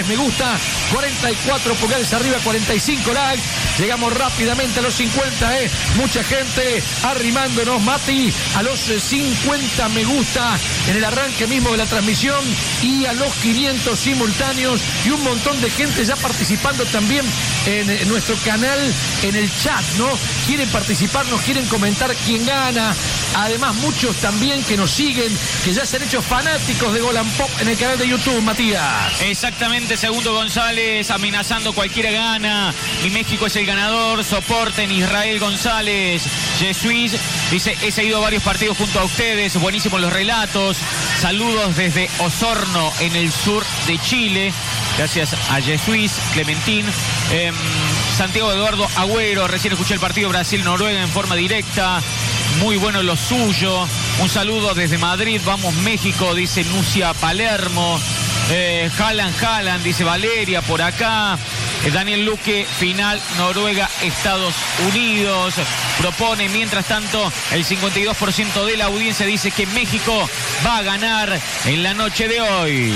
43 me gusta, 44 pulgares arriba, 45 likes. Llegamos rápidamente a los 50, mucha gente arrimándonos, Mati, a los 50 me gusta en el arranque mismo de la transmisión y a los 500 simultáneos y un montón de gente ya participando también en nuestro canal, en el chat, ¿no? Quieren participar, nos quieren comentar quién gana. Además, muchos también que nos siguen, que ya se han hecho fanáticos de Gol and Pop en el canal de YouTube, Matías. Exactamente, Segundo González amenazando cualquiera gana. Mi México es el ganador. Soporten Israel González. Jesuís dice, he seguido varios partidos junto a ustedes. Buenísimos los relatos. Saludos desde Osorno, en el sur de Chile. Gracias a Jesuís, Clementín. Santiago Eduardo Agüero, recién escuché el partido Brasil-Noruega en forma directa. Muy bueno lo suyo. Un saludo desde Madrid. Vamos México, dice Nucia Palermo. Haaland, dice Valeria por acá. Daniel Luque, final Noruega, Estados Unidos. Propone, mientras tanto, el 52% de la audiencia dice que México va a ganar en la noche de hoy.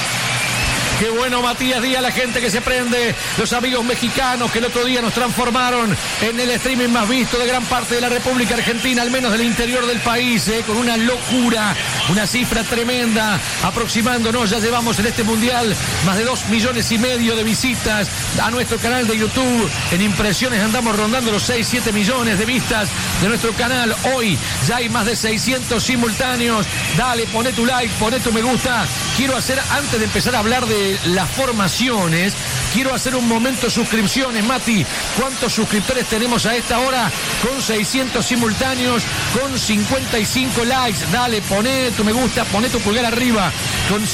Qué bueno, Matías Díaz, la gente que se prende, los amigos mexicanos que el otro día nos transformaron en el streaming más visto de gran parte de la República Argentina, al menos del interior del país, con una locura, una cifra tremenda, aproximándonos, ya llevamos en este mundial más de 2,5 millones de visitas a nuestro canal de YouTube. En impresiones andamos rondando los 6-7 millones de vistas de nuestro canal. Hoy ya hay más de 600 simultáneos. Dale, poné tu like, poné tu me gusta. Quiero hacer, antes de empezar a hablar de las formaciones, quiero hacer un momento suscripciones, Mati. ¿Cuántos suscriptores tenemos a esta hora? Con 600 simultáneos, con 55 likes. Dale, poné tu me gusta, poné tu pulgar arriba. Con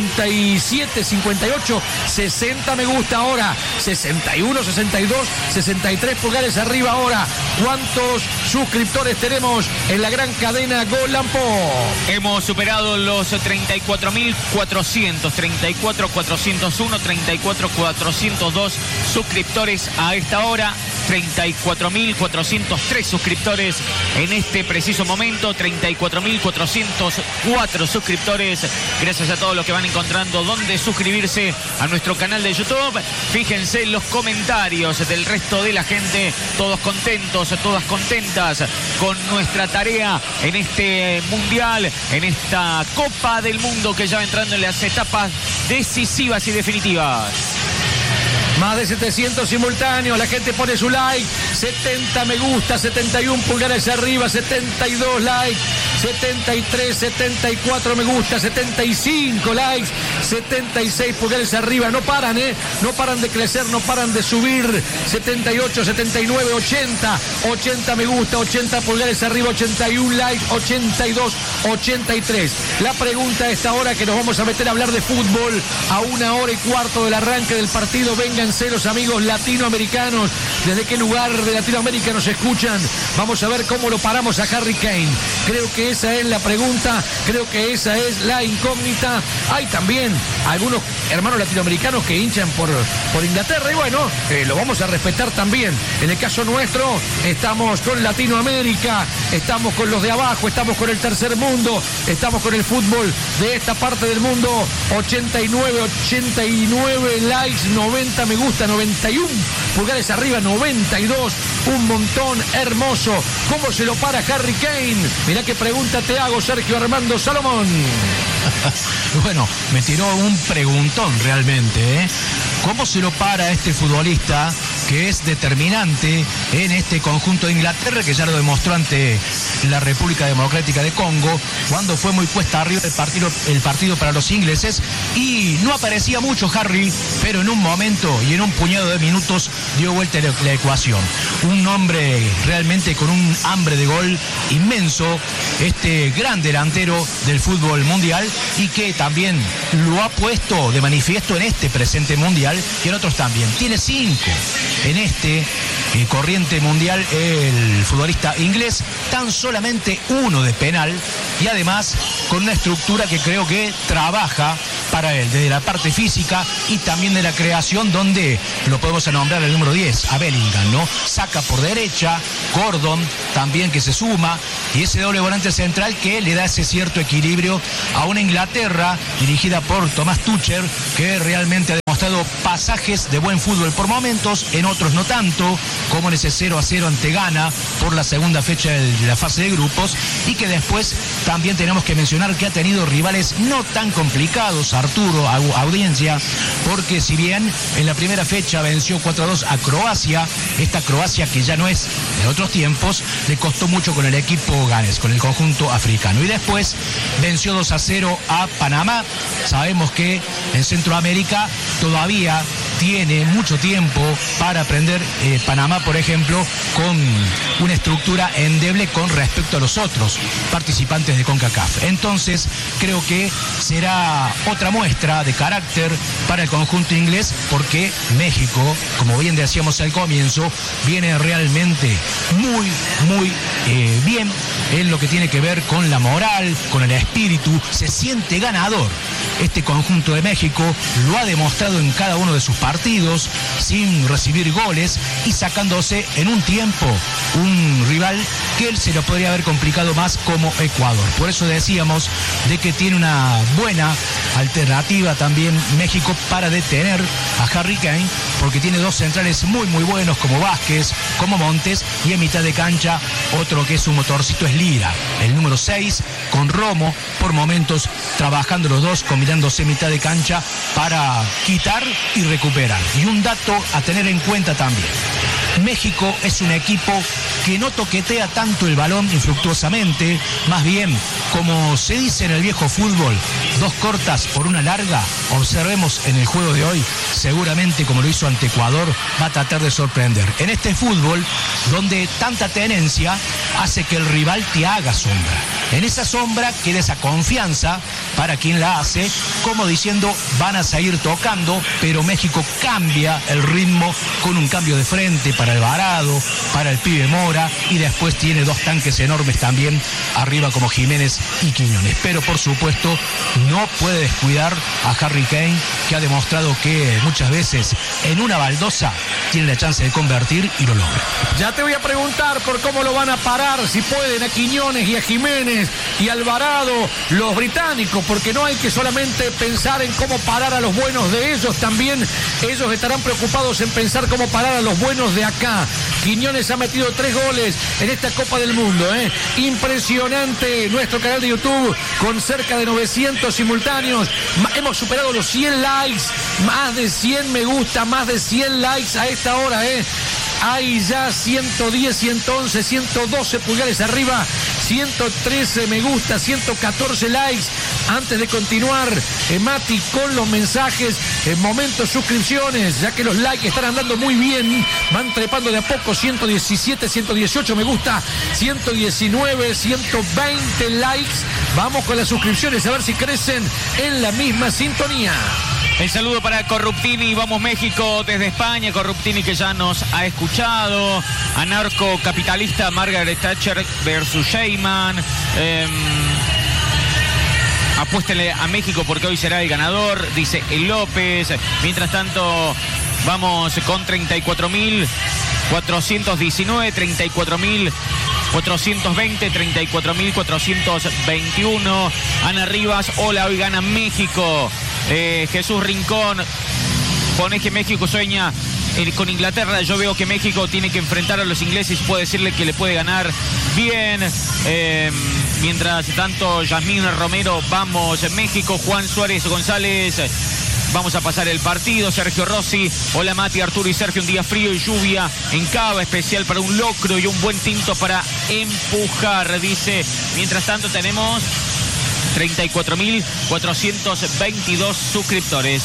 57, 58, 60 me gusta ahora. 61, 62, 63 pulgares arriba ahora. ¿Cuántos suscriptores tenemos en la gran cadena Gol and Pop? Hemos superado los 34.400, 34.401, 34.402 suscriptores a esta hora. 34.403 suscriptores en este preciso momento, 34.404 suscriptores. Gracias a todos los que van encontrando dónde suscribirse a nuestro canal de YouTube. Fíjense en los comentarios del resto de la gente, todos contentos, todas contentas con nuestra tarea en este mundial, en esta Copa del Mundo que ya va entrando en las etapas decisivas y definitivas. Más de 700 simultáneos, la gente pone su like, 70 me gusta, 71 pulgares arriba, 72 likes, 73, 74 me gusta, 75 likes, 76 pulgares arriba, no paran, no paran de crecer, no paran de subir, 78, 79, 80, 80 me gusta, 80 pulgares arriba, 81 likes, 82, 83. La pregunta a esta hora que nos vamos a meter a hablar de fútbol a 1h15 del arranque del partido. Vénganse los amigos latinoamericanos, ¿desde qué lugar de Latinoamérica nos escuchan? Vamos a ver cómo lo paramos a Harry Kane. Creo que esa es la pregunta, creo que esa es la incógnita. Hay también algunos hermanos latinoamericanos que hinchan por Inglaterra y bueno, lo vamos a respetar también. En el caso nuestro, estamos con Latinoamérica, estamos con los de abajo, estamos con el tercer mundo, estamos con el fútbol de esta parte del mundo. 89 likes, 90 me gusta, 91 pulgares arriba, 92, un montón, hermoso. ¿Cómo se lo para Harry Kane? Mirá qué pregunta te hago, Sergio Armando Salomón. Bueno, me tiró un preguntón realmente, ¿Cómo se lo para este futbolista que es determinante en este conjunto de Inglaterra, que ya lo demostró ante la República Democrática de Congo, cuando fue muy cuesta arriba el partido para los ingleses? Y no aparecía mucho Harry, pero en un momento y en un puñado de minutos dio vuelta la ecuación. Un hombre realmente con un hambre de gol inmenso, este gran delantero del fútbol mundial, y que también lo ha puesto de manifiesto en este presente mundial y en otros también. Tiene 5 en este corriente mundial el futbolista inglés, tan solamente uno de penal y además con una estructura que creo que trabaja para él, desde la parte física y también de la creación, donde lo podemos nombrar el número 10, a Bellingham, ¿no? Saca por derecha, Gordon también que se suma, y ese doble volante central que le da ese cierto equilibrio a una Inglaterra dirigida por Thomas Tuchel, que realmente ha demostrado pasajes de buen fútbol por momentos, en otros no tanto, como en ese 0-0 ante Ghana por la segunda fecha de la fase de grupos, y que después también tenemos que mencionar que ha tenido rivales no tan complicados, Arturo, audiencia, porque si bien en la primera fecha venció 4-2 a Croacia, esta Croacia que ya no es de otros tiempos, le costó mucho con el equipo ganés, con el conjunto africano, y después venció 2-0 a Panamá. Sabemos que en Centroamérica todavía tiene mucho tiempo para aprender Panamá, por ejemplo, con una estructura endeble con respecto a los otros participantes de CONCACAF. Entonces, creo que será otra muestra de carácter para el conjunto inglés, porque México, como bien decíamos al comienzo, viene realmente muy bien en lo que tiene que ver con la moral, con el espíritu. Se siente ganador. Este conjunto de México lo ha demostrado en cada uno de sus partidos, sin recibir goles y sacándose en un tiempo un rival que él se lo podría haber complicado más, como Ecuador. Por eso decíamos de que tiene una buena alternativa también México para detener a Harry Kane, porque tiene dos centrales muy buenos, como Vázquez, como Montes, y en mitad de cancha otro que es un motorcito es Lira, el número 6, con Romo, por momentos trabajando los dos, combinándose en mitad de cancha para quitar y recuperar. Y un dato a tener en cuenta también: México es un equipo que no toquetea tanto el balón infructuosamente, más bien, como se dice en el viejo fútbol, dos cortas por una larga. Observemos en el juego de hoy, seguramente como lo hizo ante Ecuador, va a tratar de sorprender. En este fútbol, donde tanta tenencia hace que el rival te haga sombra. En esa sombra queda esa confianza para quien la hace, como diciendo, van a seguir tocando, pero México cambia el ritmo con un cambio de frente para Alvarado, para el pibe Mora, y después tiene dos tanques enormes también arriba como Jiménez y Quiñones. Pero por supuesto no puede descuidar a Harry Kane, que ha demostrado que muchas veces en una baldosa tiene la chance de convertir y lo logra. Ya te voy a preguntar por cómo lo van a parar, si pueden, a Quiñones y a Jiménez y Alvarado, los británicos, porque no hay que solamente pensar en cómo parar a los buenos de ellos, también ellos estarán preocupados en pensar cómo parar a los buenos de acá. Quiñones ha metido 3 goles en esta Copa del Mundo, impresionante. Nuestro canal de YouTube con cerca de 900 simultáneos, hemos superado los 100 likes, más de 100 me gusta, más de 100 likes a esta hora, Hay ya 110, 111, 112 pulgares arriba, 113 me gusta, 114 likes. Antes de continuar, Mati, con los mensajes, momentos, suscripciones, ya que los likes están andando muy bien, van trepando de a poco, 117, 118 me gusta, 119, 120 likes. Vamos con las suscripciones, a ver si crecen en la misma sintonía. El saludo para Corruptini, vamos México desde España, Corruptini que ya nos ha escuchado, anarcocapitalista Margaret Thatcher versus Sheyman, apuéstele a México porque hoy será el ganador, dice el López. Mientras tanto, vamos con 34.419, 34.420, 34.421. Ana Rivas, hola, hoy gana México. Jesús Rincón, pone que México sueña con Inglaterra. Yo veo que México tiene que enfrentar a los ingleses y puede decirle que le puede ganar bien. Mientras tanto, Yasmín Romero, vamos México. Juan Suárez González, vamos a pasar el partido. Sergio Rossi, hola Mati, Arturo y Sergio, un día frío y lluvia en Cava, especial para un locro y un buen tinto para empujar, dice. Mientras tanto tenemos 34.422 suscriptores.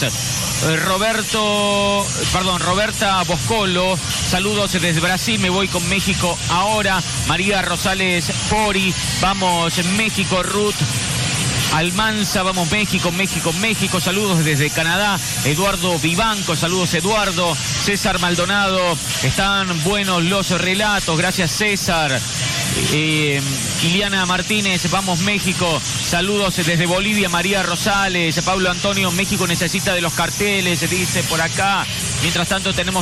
Roberta Boscolo, saludos desde Brasil, me voy con México ahora. María Rosales Pori, vamos México. Ruth Almanza, vamos México, México, México. Saludos desde Canadá. Eduardo Vivanco, saludos Eduardo. César Maldonado, están buenos los relatos. Gracias César. Iliana Martínez, vamos México. Saludos desde Bolivia, María Rosales. Pablo Antonio, México necesita de los carteles, se dice por acá. Mientras tanto tenemos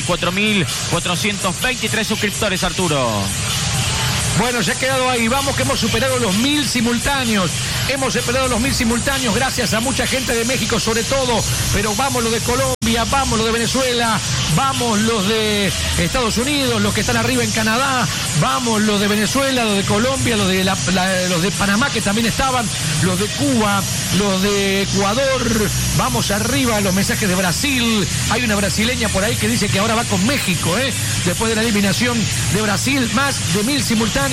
34.423 suscriptores, Arturo. Bueno, se ha quedado ahí. Vamos que hemos superado los 1000 simultáneos. Hemos superado los 1000 simultáneos gracias a mucha gente de México sobre todo. Pero vamos los de Colombia, vamos los de Venezuela, vamos los de Estados Unidos, los que están arriba en Canadá, vamos los de Venezuela, los de Colombia, los de los de Panamá que también estaban, los de Cuba, los de Ecuador. Vamos arriba, los mensajes de Brasil. Hay una brasileña por ahí que dice que ahora va con México, después de la eliminación de Brasil. Más de 1000 simultáneos.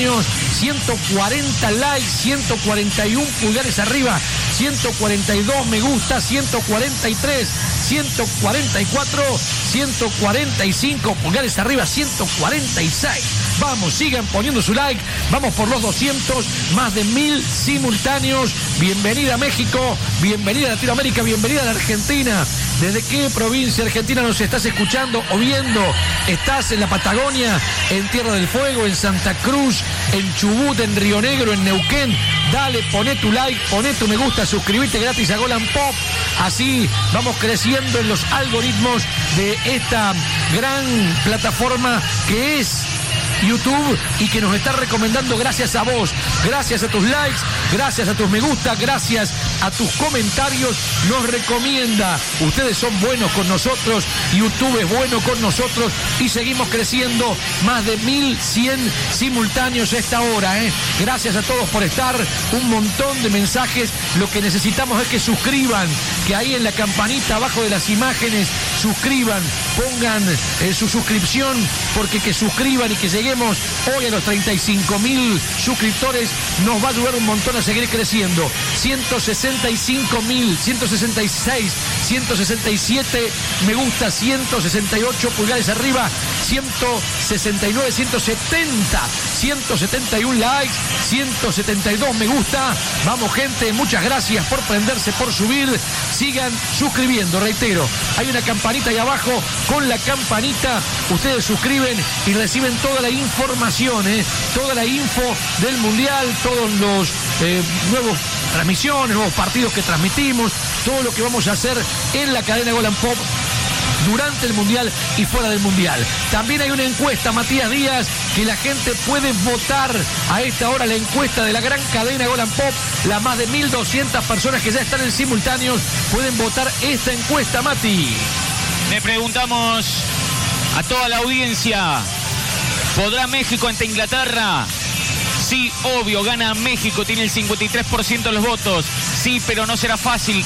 140 likes, 141 pulgares arriba, 142 me gusta, 143, 144, 145 pulgares arriba, 146. Vamos, sigan poniendo su like. Vamos por los 200, más de 1000 simultáneos. Bienvenida a México, bienvenida a Latinoamérica, bienvenida a la Argentina. ¿Desde qué provincia argentina nos estás escuchando o viendo? ¿Estás en la Patagonia, en Tierra del Fuego, en Santa Cruz, en Chubut, en Río Negro, en Neuquén? Dale, poné tu like, poné tu me gusta, suscríbete gratis a Golan Pop. Así vamos creciendo en los algoritmos de esta gran plataforma que es YouTube y que nos está recomendando gracias a vos, gracias a tus likes, gracias a tus me gusta, gracias a tus comentarios, nos recomienda. Ustedes son buenos con nosotros, YouTube es bueno con nosotros y seguimos creciendo. Más de 1100 simultáneos a esta hora, Gracias a todos por estar, un montón de mensajes. Lo que necesitamos es que suscriban, que ahí en la campanita abajo de las imágenes suscriban, pongan su suscripción, porque que suscriban y que lleguemos hoy a los 35.000 suscriptores nos va a ayudar un montón a seguir creciendo. 165.000, 166, 167 me gusta, 168 pulgares arriba, 169, 170, 171 likes, 172 me gusta. Vamos gente, muchas gracias por prenderse, por subir. Sigan suscribiendo, reitero, hay una campanita ahí abajo. Con la campanita ustedes suscriben y reciben toda la información, toda la info del Mundial, todos los nuevos transmisiones, nuevos partidos que transmitimos, todo lo que vamos a hacer en la cadena Golan Pop durante el Mundial y fuera del Mundial. También hay una encuesta, Matías Díaz, que la gente puede votar a esta hora, la encuesta de la gran cadena Golan Pop. Las más de 1200 personas que ya están en simultáneos pueden votar esta encuesta, Mati. Le preguntamos a toda la audiencia: ¿podrá México ante Inglaterra? Sí, obvio, gana México, tiene el 53% de los votos. Sí, pero no será fácil,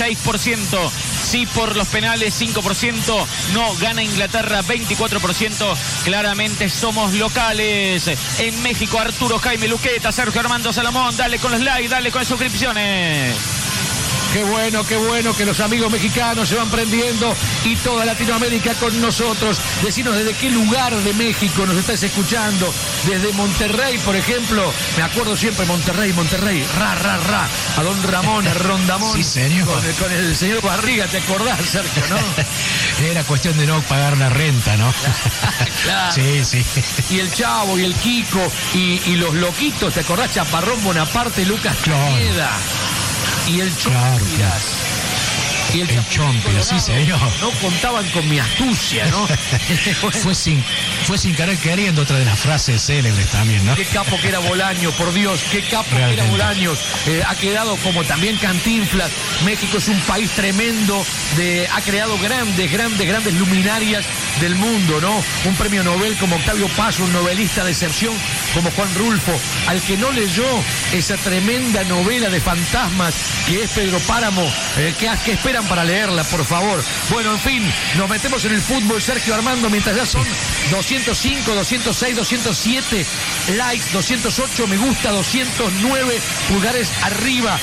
16%. Sí, por los penales, 5%. No, gana Inglaterra, 24%. Claramente somos locales. En México, Arturo Jaime Luqueta, Sergio Armando Salomón. Dale con los likes, dale con las suscripciones. Qué bueno que los amigos mexicanos se van prendiendo y toda Latinoamérica con nosotros. Decinos desde qué lugar de México nos estás escuchando. Desde Monterrey, por ejemplo. Me acuerdo siempre Monterrey, ra. A don Ramón, a Rondamón. Sí, señor. Con el señor Barriga, ¿te acordás, Sergio, no? Era cuestión de no pagar la renta, ¿no? Claro. Sí. Y el Chavo y el Kiko y los loquitos, ¿te acordás? Chaparrón Bonaparte, Lucas Cañeda. Y el Chompiras. Claro. Y el Chompiras, sí, señor. No contaban con mi astucia, ¿no? Fue sin querer queriendo, otra de las frases célebres también, ¿no? Qué capo que era Bolaños, por Dios, qué capo que era Bolaños. Ha quedado como también Cantinflas. México es un país tremendo, ha creado grandes luminarias del mundo, ¿no? Un premio Nobel como Octavio Paz, un novelista de excepción como Juan Rulfo, al que no leyó esa tremenda novela de fantasmas que es Pedro Páramo, que esperan para leerla, por favor. Bueno, en fin, nos metemos en el fútbol, Sergio Armando, mientras ya son 205, 206, 207 likes, 208 me gusta, 209 pulgares arriba,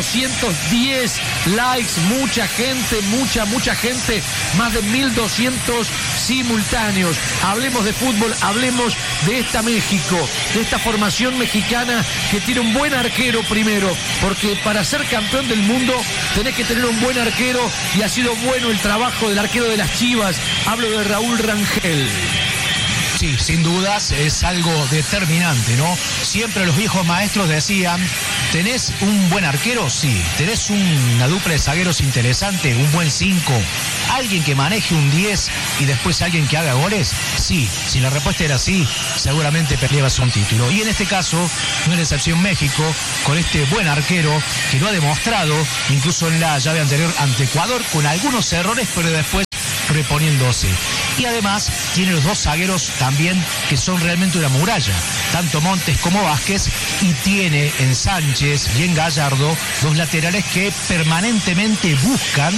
210 likes, mucha gente, más de 1200 simultáneos. Hablemos de fútbol, hablemos de esta México, de esta formación mexicana que tiene un buen arquero primero, porque para ser campeón del mundo tenés que tener un buen arquero y ha sido bueno el trabajo del arquero de las Chivas. Hablo de Raúl Rangel. Sí, sin dudas es algo determinante, ¿no? Siempre los viejos maestros decían, ¿tenés un buen arquero? Sí. ¿Tenés una dupla de zagueros interesante, un buen 5? ¿Alguien que maneje un 10 y después alguien que haga goles? Sí. Si la respuesta era sí, seguramente peleabas un título. Y en este caso, no es la excepción México, con este buen arquero que lo ha demostrado, incluso en la llave anterior ante Ecuador, con algunos errores, pero después reponiéndose. Y además tiene los dos zagueros también que son realmente una muralla, tanto Montes como Vázquez, y tiene en Sánchez y en Gallardo dos laterales que permanentemente buscan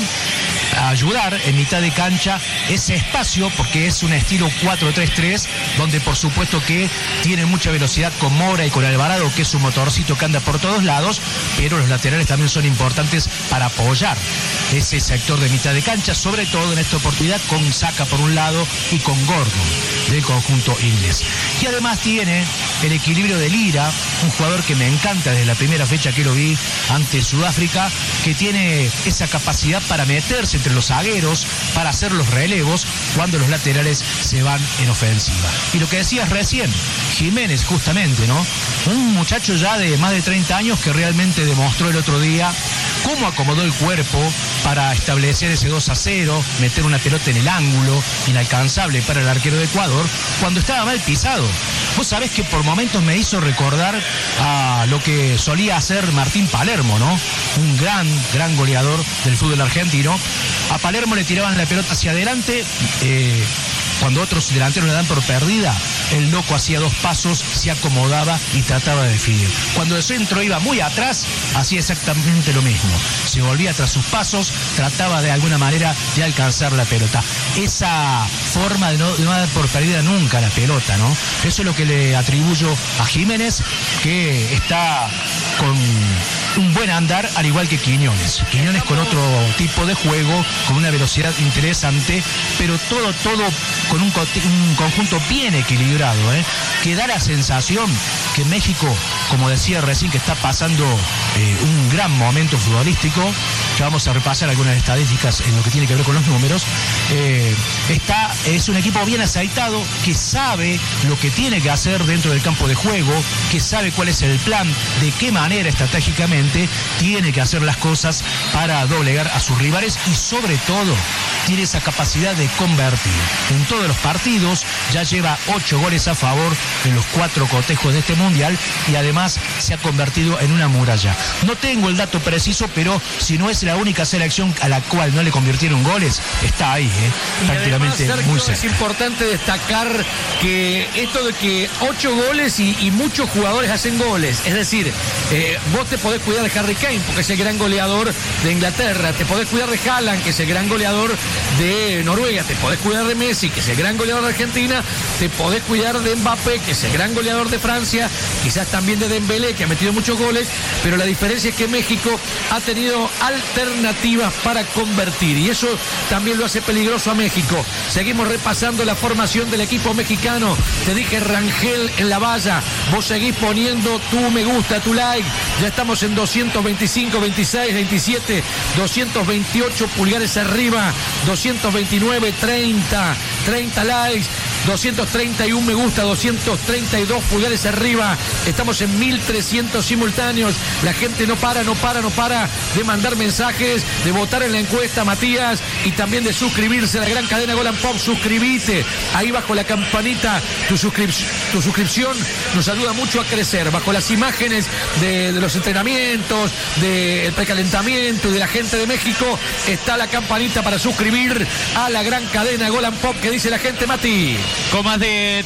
ayudar en mitad de cancha ese espacio, porque es un estilo 4-3-3 donde por supuesto que tiene mucha velocidad con Mora y con Alvarado, que es un motorcito que anda por todos lados, pero los laterales también son importantes para apoyar ese sector de mitad de cancha, sobre todo en esta oportunidad con Saka por un lado y con Gordon del conjunto inglés. Y además tiene el equilibrio de Lira, un jugador que me encanta desde la primera fecha que lo vi ante Sudáfrica, que tiene esa capacidad para meterse entre los zagueros, para hacer los relevos cuando los laterales se van en ofensiva. Y lo que decías recién, Jiménez justamente, ¿no? Un muchacho ya de más de 30 años que realmente demostró el otro día cómo acomodó el cuerpo para establecer ese 2-0, meter una pelota en el ángulo, inalcanzable para el arquero de Ecuador, cuando estaba mal pisado. Vos sabés que por momentos me hizo recordar a lo que solía hacer Martín Palermo, ¿no? Un gran goleador del fútbol argentino. A Palermo le tiraban la pelota hacia adelante, cuando otros delanteros le dan por perdida, el loco hacía 2 pasos, se acomodaba y trataba de definir. Cuando el centro iba muy atrás, hacía exactamente lo mismo. Se volvía tras sus pasos, trataba de alguna manera de alcanzar la pelota. Esa forma de no dar por perdida nunca la pelota, ¿no? Eso es lo que le atribuyo a Jiménez, que está con un buen andar, al igual que Quiñones. Quiñones con otro tipo de juego, con una velocidad interesante, pero todo con un conjunto bien equilibrado, que da la sensación que México, como decía recién, que está pasando un gran momento futbolístico. Ya vamos a repasar algunas estadísticas en lo que tiene que ver con los números. Es un equipo bien aceitado, que sabe lo que tiene que hacer dentro del campo de juego, que sabe cuál es el plan, de qué manera estratégicamente tiene que hacer las cosas para doblegar a sus rivales, y sobre todo tiene esa capacidad de convertir. En todos los partidos ya lleva 8 goles a favor en los 4 cotejos de este mundial, y además se ha convertido en una muralla. No tengo el dato preciso, pero si no es la única selección a la cual no le convirtieron goles, está ahí, prácticamente además, muy cerca. Es importante destacar que esto de que 8 goles y muchos jugadores hacen goles, es decir, vos te podés cuidar de Harry Kane, porque es el gran goleador de Inglaterra, te podés cuidar de Haaland, que es el gran goleador de Noruega, te podés cuidar de Messi, que es el gran goleador de Argentina, te podés cuidar de Mbappé, que es el gran goleador de Francia, quizás también de Dembélé, que ha metido muchos goles, pero la diferencia es que México ha tenido alternativas para convertir, y eso también lo hace peligroso a México. Seguimos repasando la formación del equipo mexicano. Te dije Rangel en la valla, vos seguís poniendo tu me gusta, tu like. Ya estamos en 225, 26, 27, 228 pulgares arriba, 229, 30 likes, 231 me gusta, 232 pulgares arriba. Estamos en 1300 simultáneos. La gente no para de mandar mensajes, de votar en la encuesta, Matías, y también de suscribirse a la gran cadena Golan Pop. Suscribite ahí bajo la campanita. Tu suscripción nos ayuda mucho a crecer. Bajo las imágenes de los entrenamientos, del precalentamiento y de la gente de México, está la campanita para suscribir a la gran cadena Golan Pop. ¿Qué dice la gente, Mati? Con más de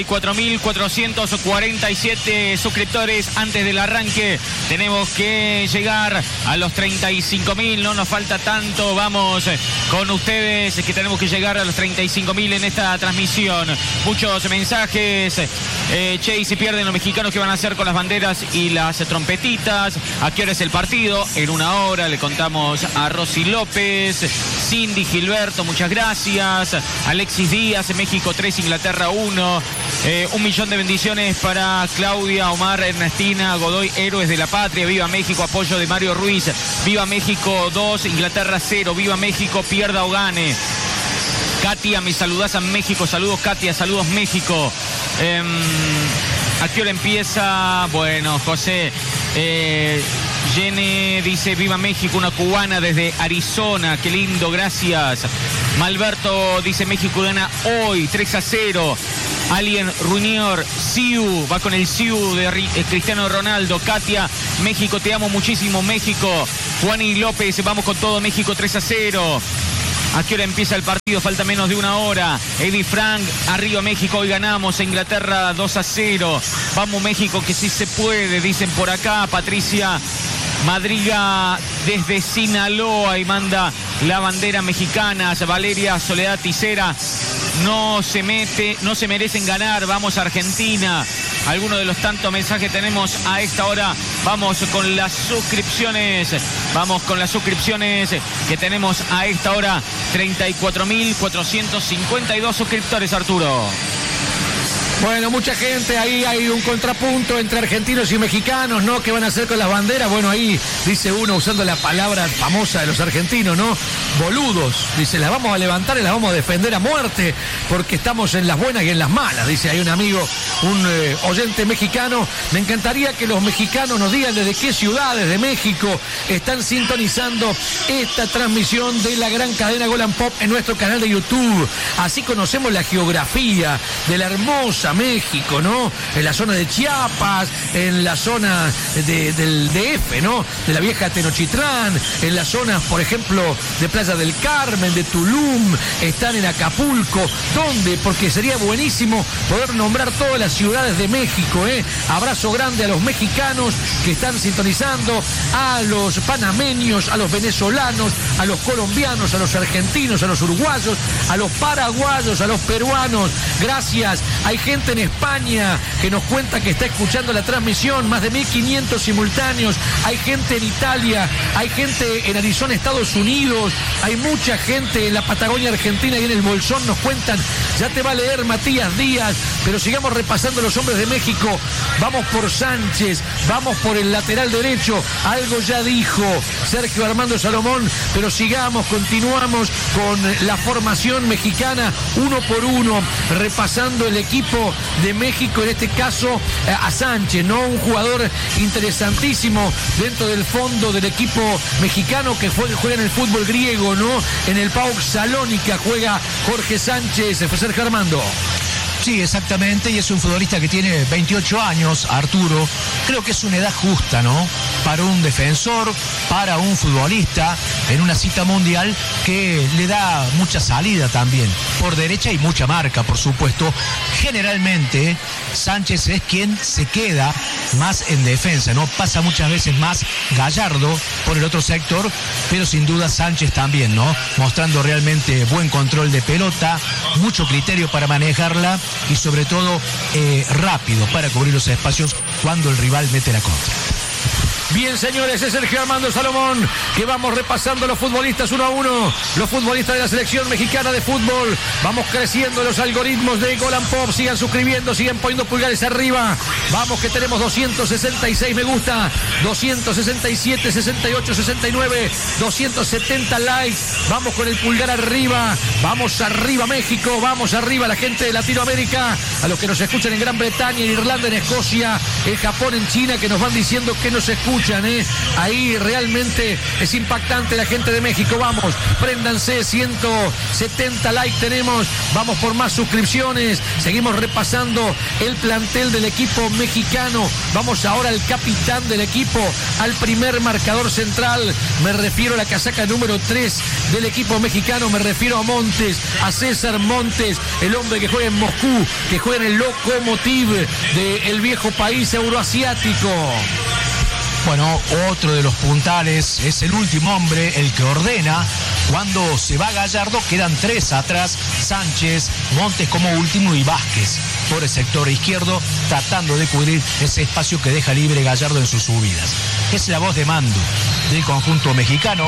34.447 suscriptores antes del arranque, tenemos que llegar a los 35.000, no nos falta tanto, vamos con ustedes, que tenemos que llegar a los 35.000 en esta transmisión. Muchos mensajes, che, y si pierden los mexicanos, ¿qué van a hacer con las banderas y las trompetitas? ¿A qué hora es el partido? En 1 hora, le contamos a Rosy López, Cindy Gilberto, muchas gracias, Alexis Díaz, México 3 3, Inglaterra 1. 1.000.000 de bendiciones para Claudia, Omar, Ernestina, Godoy, héroes de la patria. Viva México, apoyo de Mario Ruiz. Viva México 2, Inglaterra 0. Viva México, pierda o gane. Katia, me saludás a México. Saludos, Katia, saludos, México. ¿A qué hora empieza? Bueno, José. Jenny dice, viva México, una cubana desde Arizona. Qué lindo, gracias. Malberto dice, México gana hoy, 3-0. Alien Runior, Siu, va con el Siu de Cristiano Ronaldo. Katia, México, te amo muchísimo, México. Juani López, vamos con todo, México 3-0. ¿A qué hora empieza el partido? Falta menos de una hora. Eddie Frank, arriba México, hoy ganamos. Inglaterra 2-0. Vamos México, que sí se puede, dicen por acá. Patricia Madriga desde Sinaloa y manda la bandera mexicana. Valeria Soledad Ticera, no se merecen ganar. Vamos Argentina. Algunos de los tantos mensajes tenemos a esta hora. Vamos con las suscripciones. Vamos con las suscripciones que tenemos a esta hora. 34.452 suscriptores, Arturo. Bueno, mucha gente, ahí hay un contrapunto entre argentinos y mexicanos, ¿no? ¿Qué van a hacer con las banderas? Bueno, ahí dice uno usando la palabra famosa de los argentinos, ¿no? Boludos. Dice, las vamos a levantar y las vamos a defender a muerte porque estamos en las buenas y en las malas. Dice ahí un amigo, un oyente mexicano. Me encantaría que los mexicanos nos digan desde qué ciudades de México están sintonizando esta transmisión de la gran cadena Golan Pop en nuestro canal de YouTube. Así conocemos la geografía de la hermosa México, ¿no? En la zona de Chiapas, en la zona del DF, ¿no? De la vieja Tenochtitlán, en las zonas, por ejemplo, de Playa del Carmen, de Tulum, están en Acapulco. ¿Dónde? Porque sería buenísimo poder nombrar todas las ciudades de México, ¿eh? Abrazo grande a los mexicanos que están sintonizando, a los panameños, a los venezolanos, a los colombianos, a los argentinos, a los uruguayos, a los paraguayos, a los peruanos. Gracias. Hay gente en España que nos cuenta que está escuchando la transmisión, más de 1.500 simultáneos. Hay gente en Italia, hay gente en Arizona, Estados Unidos, hay mucha gente en la Patagonia Argentina y en el Bolsón nos cuentan. Ya te va a leer Matías Díaz, pero sigamos repasando los hombres de México. Vamos por Sánchez, vamos por el lateral derecho. Algo ya dijo Sergio Armando Salomón, pero sigamos, continuamos con la formación mexicana uno por uno, repasando el equipo de México, en este caso a Sánchez, ¿no? Un jugador interesantísimo dentro del fondo del equipo mexicano que juega en el fútbol griego, ¿no? En el PAOK Salónica juega Jorge Sánchez. Sergio Armando. Sí, exactamente, y es un futbolista que tiene 28 años, Arturo. Creo que es una edad justa, ¿no? Para un defensor, para un futbolista, en una cita mundial que le da mucha salida también, por derecha y mucha marca, por supuesto. Generalmente, Sánchez es quien se queda más en defensa, ¿no? Pasa muchas veces más Gallardo por el otro sector, pero sin duda Sánchez también, ¿no? Mostrando realmente buen control de pelota, mucho criterio para manejarla y sobre todo rápido para cubrir los espacios cuando el rival mete la contra. Bien, señores, es Sergio Armando Salomón, que vamos repasando los futbolistas uno a uno, los futbolistas de la selección mexicana de fútbol. Vamos creciendo los algoritmos de Golan Pop. Sigan suscribiendo, sigan poniendo pulgares arriba. Vamos, que tenemos 266 me gusta, 267, 68, 69, 270 likes. Vamos con el pulgar arriba. Vamos arriba México, vamos arriba la gente de Latinoamérica, a los que nos escuchan en Gran Bretaña, en Irlanda, en Escocia, en Japón, en China, que nos van diciendo que nos escuchan. Ahí realmente es impactante la gente de México. Vamos, préndanse, 170 likes tenemos. Vamos por más suscripciones. Seguimos repasando el plantel del equipo mexicano. Vamos ahora al capitán del equipo, al primer marcador central. Me refiero a la casaca número 3 del equipo mexicano. Me refiero a Montes, a César Montes, el hombre que juega en Moscú, que juega en el Lokomotiv del viejo país euroasiático. Bueno, otro de los puntales es el último hombre, el que ordena. Cuando se va Gallardo, quedan 3 atrás: Sánchez, Montes como último y Vázquez por el sector izquierdo, tratando de cubrir ese espacio que deja libre Gallardo en sus subidas. Es la voz de mando del conjunto mexicano,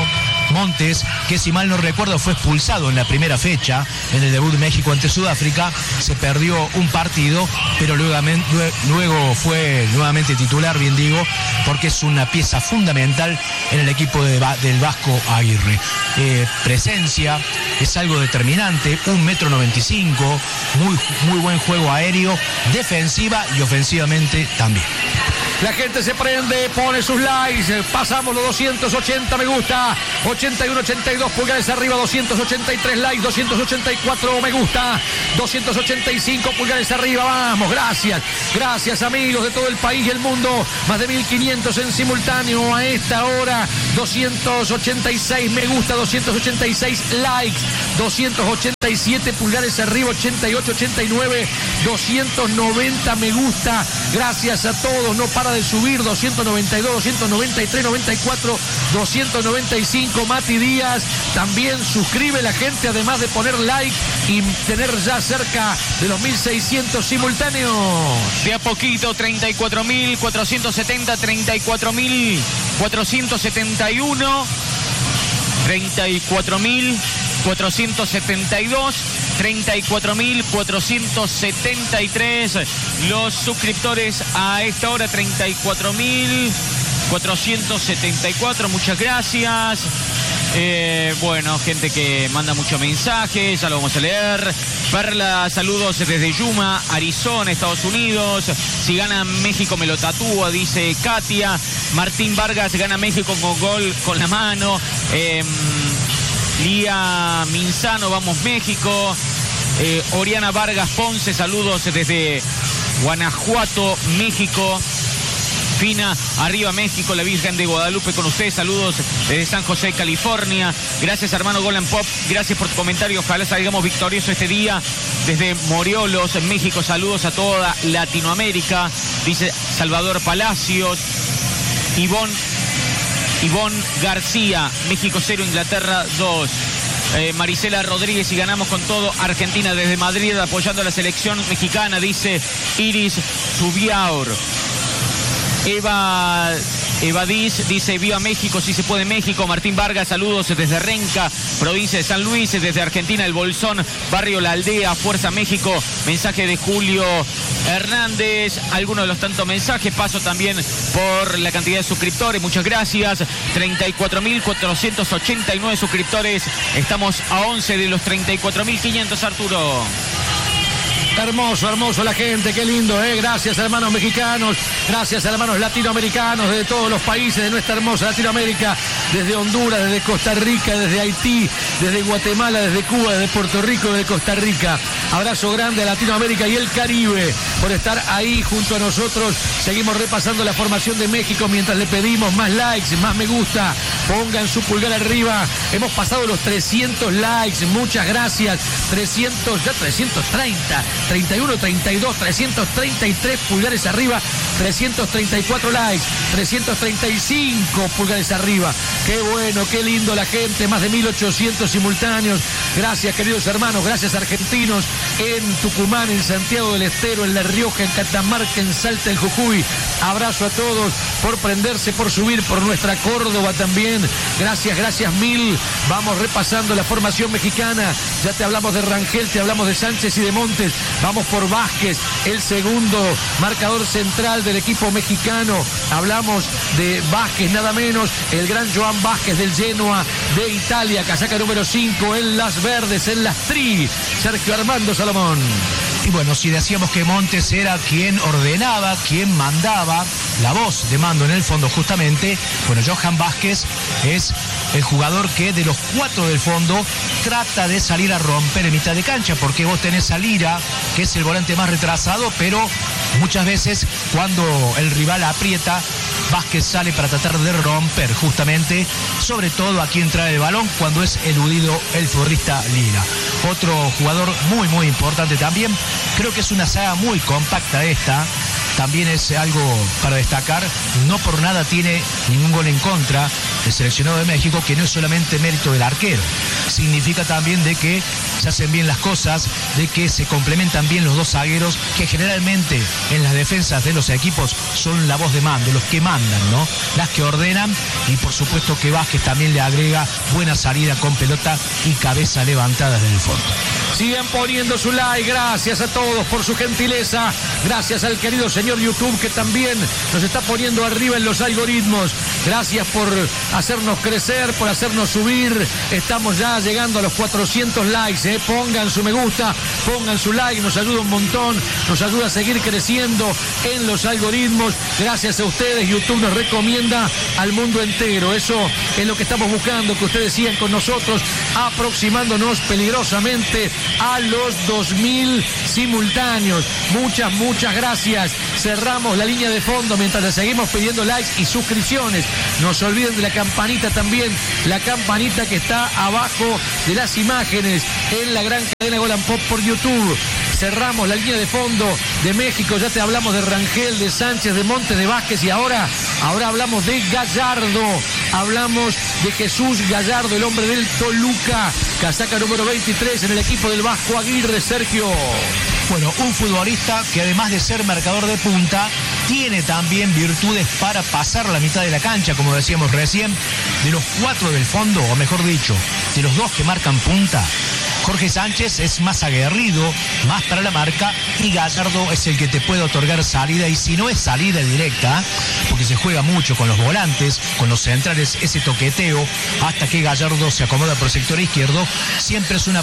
Montes, que si mal no recuerdo fue expulsado en la primera fecha, en el debut de México ante Sudáfrica. Se perdió un partido, pero luego fue nuevamente titular, bien digo, porque es una pieza fundamental en el equipo del Vasco Aguirre. Presencia, es algo determinante, 1,95 m, muy buen juego aéreo, defensiva y ofensivamente también. La gente se prende, pone sus likes, pasamos los 280 me gusta, 81, 82 pulgares arriba, 283 likes, 284 me gusta, 285 pulgares arriba, vamos, gracias amigos de todo el país y el mundo, más de 1500 en simultáneo a esta hora, 286 me gusta, 286 likes, 287 pulgares arriba, 88, 89, 290 me gusta, gracias a todos, no para de subir, 292, 293, 94, 295, Mati Díaz, también suscribe la gente, además de poner like y tener ya cerca de los 1600 simultáneos. De a poquito, 34.470, 34.471, 34.472, 34.473 los suscriptores a esta hora, 34.474, muchas gracias. Bueno, gente que manda muchos mensajes, ya lo vamos a leer. Perla, saludos desde Yuma, Arizona, Estados Unidos. Si gana México me lo tatúa, dice Katia. Martín Vargas, gana México con gol con la mano. Lía Minzano, vamos México. Oriana Vargas Ponce, saludos desde Guanajuato, México. Fina, arriba México, la Virgen de Guadalupe con ustedes, saludos desde San José, California. Gracias hermano Golan Pop, gracias por tu comentario, ojalá salgamos victoriosos este día. Desde Moriolos, México, saludos a toda Latinoamérica, dice Salvador Palacios. Ivonne García, México 0, Inglaterra 2. Marisela Rodríguez, y ganamos con todo, Argentina desde Madrid apoyando a la selección mexicana, dice Iris Subiaur. Eva Diz dice viva México, si se puede México. Martín Vargas, saludos desde Renca, provincia de San Luis, desde Argentina, El Bolsón, barrio La Aldea, Fuerza México. Mensaje de Julio Hernández, algunos de los tantos mensajes, paso también por la cantidad de suscriptores, muchas gracias. 34.489 suscriptores, estamos a 11 de los 34.500, Arturo. Hermoso la gente, qué lindo, gracias hermanos mexicanos, gracias hermanos latinoamericanos de todos los países de nuestra hermosa Latinoamérica, desde Honduras, desde Costa Rica, desde Haití, desde Guatemala, desde Cuba, desde Puerto Rico, desde Costa Rica. Abrazo grande a Latinoamérica y el Caribe por estar ahí junto a nosotros. Seguimos repasando la formación de México mientras le pedimos más likes, más me gusta, pongan su pulgar arriba. Hemos pasado los 300 likes, muchas gracias. 330, 31, 32, 333 pulgares arriba, 334 likes, 335 pulgares arriba. Qué bueno, qué lindo la gente, más de 1800 simultáneos. Gracias queridos hermanos, gracias argentinos en Tucumán, en Santiago del Estero, en La Rioja, en Catamarca, en Salta, en Jujuy. Abrazo a todos por prenderse, por subir, por nuestra Córdoba también. Gracias mil. Vamos repasando la formación mexicana. Ya te hablamos de Rangel, te hablamos de Sánchez y de Montes. Vamos por Vázquez, el segundo marcador central del equipo mexicano. Hablamos de Vázquez, nada menos, el gran Joan Vázquez del Genoa de Italia, casaca número 5 en las verdes, en las tri. Sergio Armando Salomón. Y bueno, si decíamos que Montes era quien ordenaba, quien mandaba, la voz de mando en el fondo justamente, bueno, Johan Vázquez es el jugador que de los 4 del fondo trata de salir a romper en mitad de cancha, porque vos tenés a Lira, que es el volante más retrasado, pero muchas veces cuando el rival aprieta, Vázquez sale para tratar de romper justamente, sobre todo a quien trae el balón cuando es eludido el futbolista Lira. Otro jugador muy importante también, creo que es una saga muy compacta esta, también es algo para destacar. No por nada tiene ningún gol en contra el seleccionado de México, que no es solamente mérito del arquero. Significa también de que se hacen bien las cosas, de que se complementan bien los dos zagueros, que generalmente en las defensas de los equipos son la voz de mando, los que mandan, ¿no? Las que ordenan, y por supuesto que Vázquez también le agrega buena salida con pelota y cabeza levantada desde el fondo. Sigan poniendo su like, gracias a todos por su gentileza, gracias al querido señor YouTube que también nos está poniendo arriba en los algoritmos, gracias por hacernos crecer, por hacernos subir, estamos ya llegando a los 400 likes, pongan su me gusta, pongan su like, nos ayuda un montón, nos ayuda a seguir creciendo en los algoritmos, gracias a ustedes YouTube nos recomienda al mundo entero, eso es lo que estamos buscando, que ustedes sigan con nosotros, aproximándonos peligrosamente a los 2000 simultáneos. Muchas gracias. Cerramos la línea de fondo mientras le seguimos pidiendo likes y suscripciones. No se olviden de la campanita también, la campanita que está abajo de las imágenes en la gran cadena Gol and Pop por YouTube. Cerramos la línea de fondo de México, ya te hablamos de Rangel, de Sánchez, de Montes, de Vázquez y ahora hablamos de Gallardo, hablamos de Jesús Gallardo, el hombre del Toluca, casaca número 23 en el equipo del Vasco Aguirre, Sergio. Bueno, un futbolista que además de ser marcador de punta, tiene también virtudes para pasar la mitad de la cancha, como decíamos recién. De los 4 del fondo, o mejor dicho, de los 2 que marcan punta, Jorge Sánchez es más aguerrido, más para la marca, y Gallardo es el que te puede otorgar salida, y si no es salida directa, porque se juega mucho con los volantes, con los centrales, ese toqueteo, hasta que Gallardo se acomoda por el sector izquierdo, siempre es una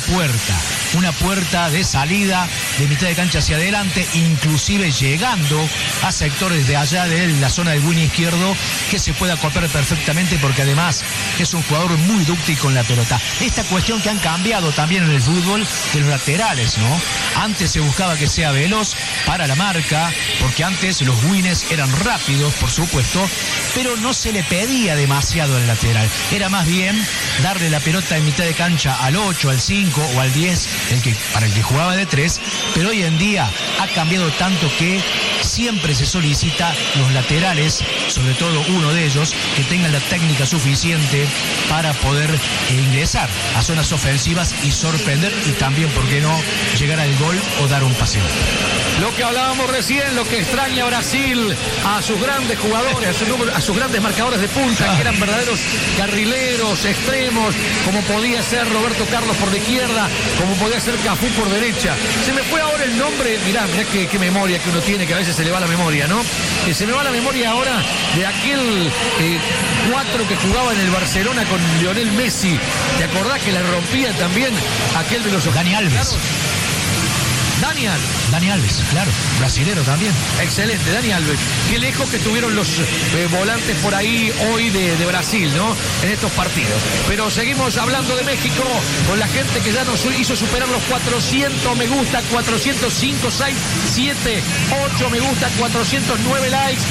puerta de salida, de mitad de cancha hacia adelante, inclusive llegando a sectores de allá de la zona del win izquierdo, que se puede acoplar perfectamente, porque además es un jugador muy dúctil con la pelota. Esta cuestión que han cambiado también en el fútbol de los laterales, ¿no? Antes se buscaba que sea veloz para la marca, porque antes los wins eran rápidos, por supuesto, pero no se le pedía demasiado al lateral. Era más bien darle la pelota en mitad de cancha al 8, al 5 o al 10, para el que jugaba de 3, pero hoy en día ha cambiado tanto que siempre se solicita los laterales, sobre todo uno de ellos, que tengan la técnica suficiente para poder ingresar a zonas ofensivas y sorprender, y también, ¿por qué no?, llegar al gol o dar un paseo. Lo que hablábamos recién, lo que extraña Brasil a sus grandes jugadores, a sus grandes marcadores de punta, que eran verdaderos carrileros, extremos, como podía ser Roberto Carlos por la izquierda, como podía ser Cafú por derecha. Se me fue ahora el nombre, mirá qué memoria que uno tiene, que a veces se le va la memoria, ¿no? Se me va la memoria ahora de aquel 4 que jugaba en el Barcelona con Lionel Messi. ¿Te acordás que la rompía también aquel de los ojos? Dani Alves. Dani Alves, claro, brasilero también. Excelente, Dani Alves. Qué lejos que estuvieron los volantes por ahí hoy de Brasil, ¿no? En estos partidos. Pero seguimos hablando de México con la gente que ya nos hizo superar los 400 me gusta, 405, 6, 7, 8 me gusta, 409 likes.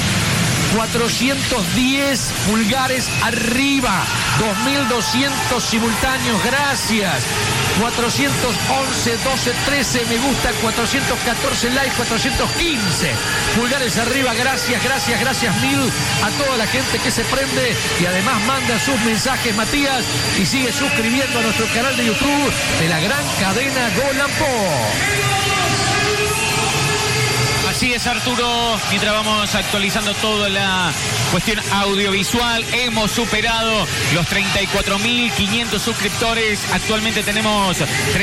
410 pulgares arriba, 2.200 simultáneos, gracias. 411, 12, 13 me gusta, 414 likes, 415 pulgares arriba, gracias mil a toda la gente que se prende y además manda sus mensajes, Matías, y sigue suscribiendo a nuestro canal de YouTube de la gran cadena Gol and Pop. Así es, Arturo, mientras vamos actualizando toda la cuestión audiovisual, hemos superado los 34.500 suscriptores, actualmente tenemos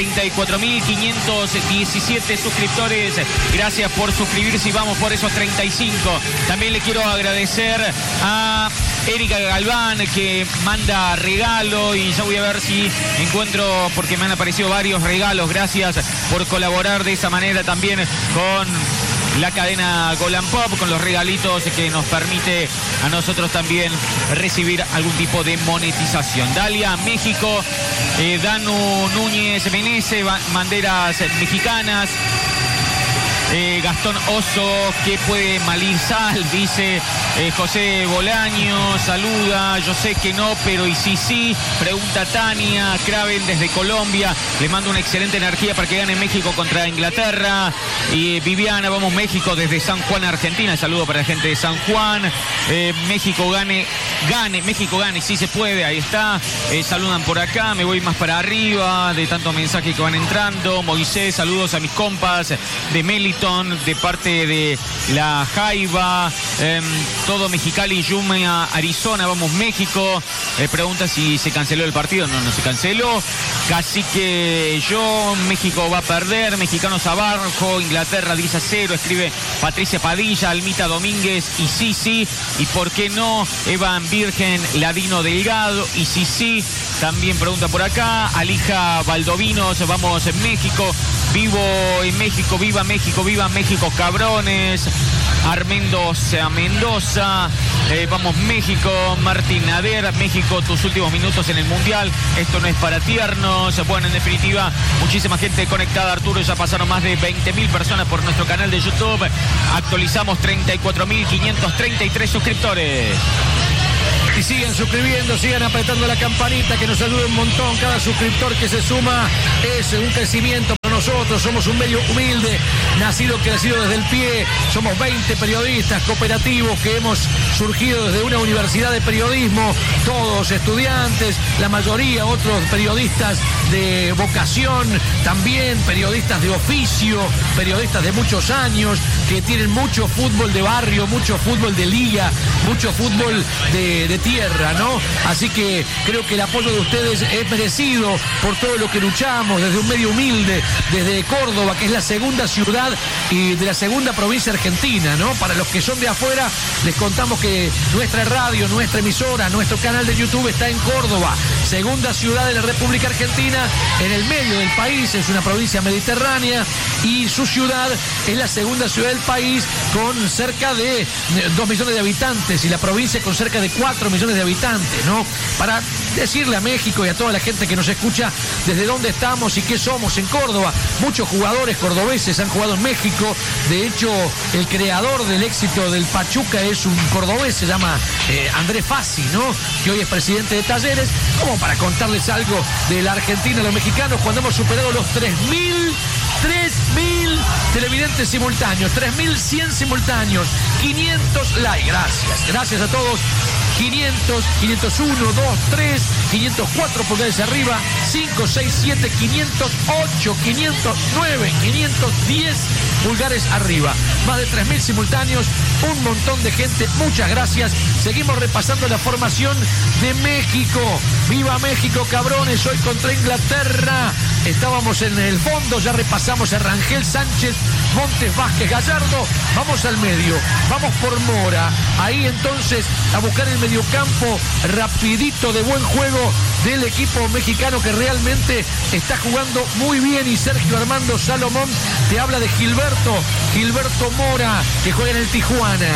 34.517 suscriptores, gracias por suscribirse y vamos por esos 35. También le quiero agradecer a Erika Galván, que manda regalo, y ya voy a ver si encuentro, porque me han aparecido varios regalos. Gracias por colaborar de esa manera también con la cadena Gol and Pop, con los regalitos que nos permite a nosotros también recibir algún tipo de monetización. Dalia, México, Danu Núñez Menezes, banderas mexicanas. Gastón Oso, ¿qué puede malir sal? Dice José Bolaño, saluda, yo sé que no, pero y sí, pregunta Tania Craven desde Colombia, le mando una excelente energía para que gane México contra Inglaterra. Y Viviana, vamos México desde San Juan, Argentina, saludo para la gente de San Juan. México gane, México gane, sí se puede, ahí está. Saludan por acá, me voy más para arriba de tantos mensajes que van entrando. Moisés, saludos a mis compas de Meliton, de parte de La Jaiba, todo Mexicali, Yuma, Arizona, vamos México. Pregunta si se canceló el partido. No se canceló. Casi que México va a perder, mexicanos abajo, Inglaterra 10-0, escribe Patricia Padilla, Almita Domínguez y sí, y por qué no, Evan Virgen, Ladino Delgado y sí, también pregunta por acá, Alija Valdovinos, vamos en México, vivo en México, viva México, cabrones. Armendo Mendoza, vamos México. Martín Nader, México, tus últimos minutos en el Mundial, esto no es para tiernos. Bueno, en definitiva, muchísima gente conectada, Arturo, ya pasaron más de 20.000 personas por nuestro canal de YouTube, actualizamos 34.533 suscriptores. Y sigan suscribiendo, sigan apretando la campanita, que nos ayuda un montón. Cada suscriptor que se suma es un crecimiento para nosotros. Somos un medio humilde, crecido desde el pie. Somos 20 periodistas cooperativos que hemos surgido desde una universidad de periodismo. Todos estudiantes, la mayoría otros periodistas de vocación, también periodistas de oficio, periodistas de muchos años, que tienen mucho fútbol de barrio, mucho fútbol de liga, mucho fútbol de tierra, ¿no? Así que creo que el apoyo de ustedes es merecido por todo lo que luchamos, desde un medio humilde, desde Córdoba, que es la segunda ciudad y de la segunda provincia argentina, ¿no? Para los que son de afuera, les contamos que nuestra radio, nuestra emisora, nuestro canal de YouTube está en Córdoba, segunda ciudad de la República Argentina, en el medio del país, es una provincia mediterránea, y su ciudad es la segunda ciudad del país con cerca de 2 millones de habitantes, y la provincia con cerca de 4 millones de habitantes, ¿no? Para decirle a México y a toda la gente que nos escucha desde dónde estamos y qué somos en Córdoba. Muchos jugadores cordobeses han jugado en México. De hecho, el creador del éxito del Pachuca es un cordobés, se llama Andrés Fassi, ¿no? Que hoy es presidente de Talleres. Como para contarles algo de la Argentina, los mexicanos, cuando hemos superado los 3.000 televidentes simultáneos, 3.100 simultáneos, 500 likes. Gracias a todos. 500, 501, 2, 3, 504 pulgares arriba, 5, 6, 7, 508, 509, 510 pulgares arriba. Más de 3.000 simultáneos, un montón de gente, muchas gracias. Seguimos repasando la formación de México. ¡Viva México, cabrones! Hoy contra Inglaterra. Estábamos en el fondo, ya repasamos a Rangel Sánchez, Montes, Vázquez, Gallardo. Vamos al medio, vamos por Mora. Ahí entonces a buscar el mediocampo rapidito, de buen juego del equipo mexicano, que realmente está jugando muy bien. Y Sergio Armando Salomón te habla de Gilberto Mora, que juega en el Tijuana.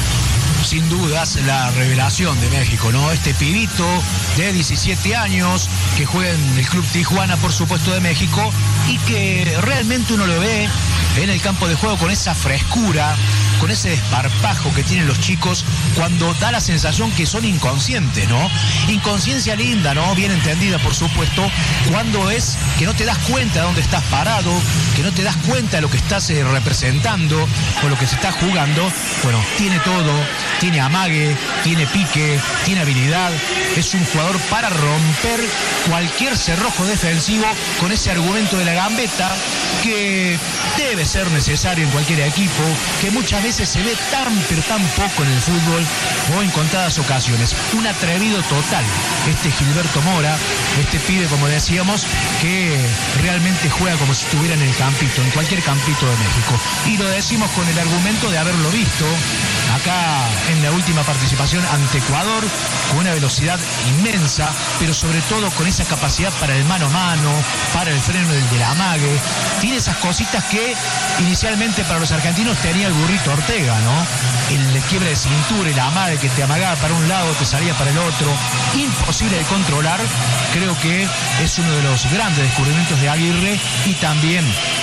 Sin dudas la revelación de México, ¿no? Este pibito de 17 años que juega en el Club Tijuana, por supuesto, de México, y que realmente uno lo ve en el campo de juego con esa frescura, con ese desparpajo que tienen los chicos cuando da la sensación que son inconscientes, ¿no? Inconsciencia linda, ¿no? Bien entendida, por supuesto, cuando es que no te das cuenta de dónde estás parado, que no te das cuenta de lo que estás representando o lo que se está jugando. Bueno, tiene todo, tiene amague, tiene pique, tiene habilidad, es un jugador para romper cualquier cerrojo defensivo con ese argumento de la gambeta que debe ser necesario en cualquier equipo, que muchas veces se ve pero tan poco en el fútbol o en contadas ocasiones. Un atrevido total este Gilberto Mora, este pibe, como decíamos, que realmente juega como si estuviera en el campito, en cualquier campito de México. Y lo decimos con el argumento de haberlo visto acá en la última participación ante Ecuador, con una velocidad inmensa, pero sobre todo con esa capacidad para el mano a mano, para el freno del amague. Tiene esas cositas que inicialmente para los argentinos tenía el burrito Ortega, ¿no? El quiebre de cintura, el amague que te amagaba para un lado, te salía para el otro, imposible de controlar. Creo que es uno de los grandes descubrimientos de Aguirre, y también